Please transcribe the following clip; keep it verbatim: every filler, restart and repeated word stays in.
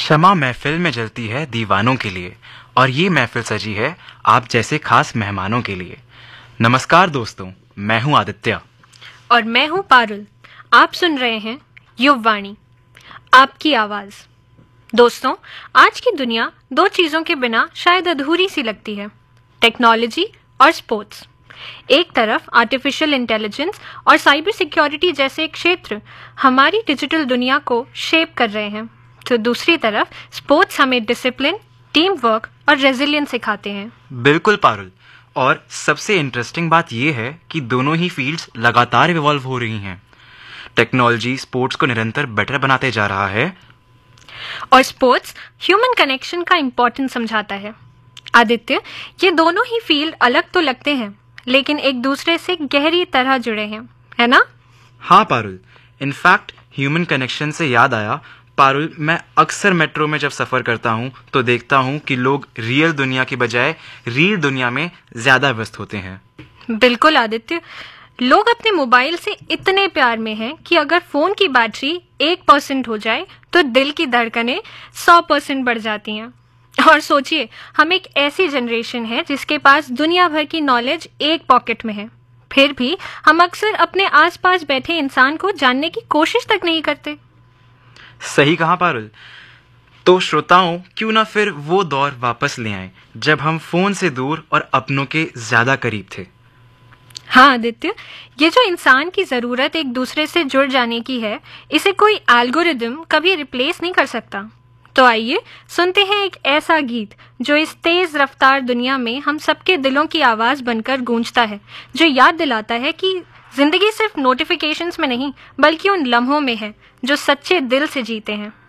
शमा महफिल में जलती है दीवानों के लिए, और ये महफिल सजी है आप जैसे खास मेहमानों के लिए। नमस्कार दोस्तों, मैं हूं आदित्य और मैं हूं पारुल। आप सुन रहे हैं युववाणी, आपकी आवाज। दोस्तों, आज की दुनिया दो चीजों के बिना शायद अधूरी सी लगती है, टेक्नोलॉजी और स्पोर्ट्स। एक तरफ आर्टिफिशियल इंटेलिजेंस और साइबर सिक्योरिटी जैसे क्षेत्र हमारी डिजिटल दुनिया को शेप कर रहे हैं, तो दूसरी तरफ स्पोर्ट्स हमें डिसिप्लिन, टीम वर्क और रेजिलियंस सिखाते हैं। बिल्कुल पारुल, और सबसे इंटरेस्टिंग बात यह है कि दोनों ही फील्ड्स लगातार इवॉल्व हो रही हैं। टेक्नोलॉजी स्पोर्ट्स को निरंतर बेटर बनाते जा रहा है और स्पोर्ट्स ह्यूमन कनेक्शन का इम्पोर्टेंस समझाता है। आदित्य, ये दोनों ही फील्ड अलग तो लगते हैं, लेकिन एक दूसरे से गहरी तरह जुड़े हैं, है ना? हाँ पारुल, इनफैक्ट ह्यूमन कनेक्शन से याद आया पारुल, मैं अक्सर मेट्रो में जब सफ़र करता हूँ तो देखता हूँ कि लोग रियल दुनिया की बजाय रील दुनिया में ज़्यादा व्यस्त होते हैं। बिल्कुल आदित्य, लोग अपने मोबाइल से इतने प्यार में हैं कि अगर फ़ोन की बैटरी एक परसेंट हो जाए तो दिल की धड़कनें सौ परसेंट बढ़ जाती हैं। और सोचिए, हम एक ऐसी जनरेशन है जिसके पास दुनिया भर की नॉलेज एक पॉकेट में है, फिर भी हम अक्सर अपने आसपास बैठे इंसान को जानने की कोशिश तक नहीं करते। सही कहा पारुल। तो श्रोताओं, क्यों ना फिर वो दौर वापस ले आएं जब हम फोन से दूर और अपनों के ज्यादा करीब थे। हाँ आदित्य, ये जो इंसान की जरूरत एक दूसरे से जुड़ जाने की है, इसे कोई एल्गोरिदम कभी रिप्लेस नहीं कर सकता। तो आइए सुनते हैं एक ऐसा गीत जो इस तेज रफ्तार दुनिया में हम सबके दिलों की आवाज बनकर गूंजता है, जो याद दिलाता है कि जिंदगी सिर्फ नोटिफिकेशंस में नहीं बल्कि उन लम्हों में है जो सच्चे दिल से जीते हैं।